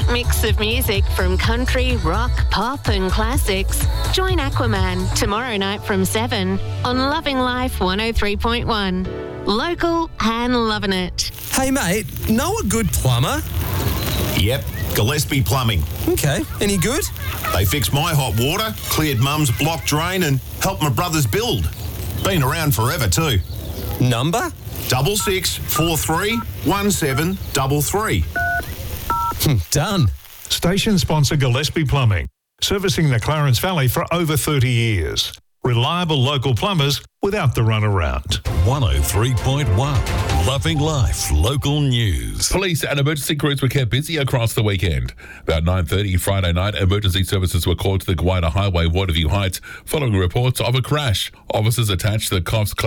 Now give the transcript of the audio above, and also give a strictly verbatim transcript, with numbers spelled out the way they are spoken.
mix of music from country, rock, pop and classics. Join Aquaman tomorrow night from seven on Loving Life one oh three point one. Local and loving it. Hey mate, know a good plumber? Yep, Gillespie Plumbing. Okay, any good? They fixed my hot water, cleared Mum's block drain and helped my brothers build. Been around forever too. Number? Double six four three one seven double three. Done. Station sponsor Gillespie Plumbing, servicing the Clarence Valley for over thirty years. Reliable local plumbers without the runaround. one oh three point one, Loving Life Local News. Police and emergency crews were kept busy across the weekend. About nine thirty Friday night, emergency services were called to the Gwydir Highway, Waterview Heights, following reports of a crash. Officers attached to the cops